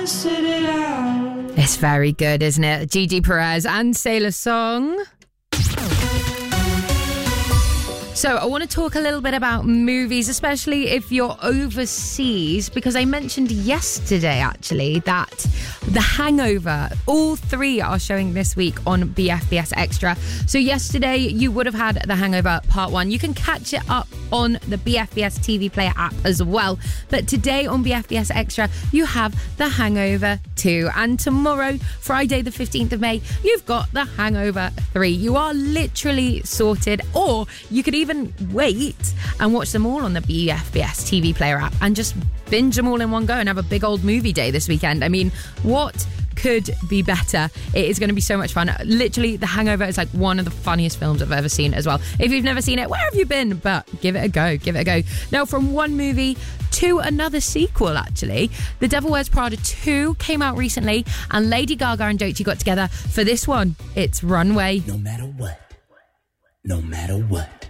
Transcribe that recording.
It's very good, isn't it? Gigi Perez and Sailor Song. So I want to talk a little bit about movies, especially if you're overseas, because I mentioned yesterday, actually, that The Hangover, all three are showing this week on BFBS Extra. So yesterday, you would have had The Hangover Part 1. You can catch it up on the BFBS TV Player app as well. But today on BFBS Extra, you have The Hangover 2. And tomorrow, Friday the 15th of May, you've got The Hangover 3. You are literally sorted, or you could even wait and watch them all on the BFBS TV Player app and just binge them all in one go and have a big old movie day this weekend. I mean, what could be better? It is going to be so much fun. Literally, The Hangover is like one of the funniest films I've ever seen as well. If you've never seen it, where have you been? But give it a go. Give it a go. Now, from one movie to another sequel, actually, The Devil Wears Prada 2 came out recently, and Lady Gaga and Doechii got together for this one. It's Runway. No matter what. No matter what.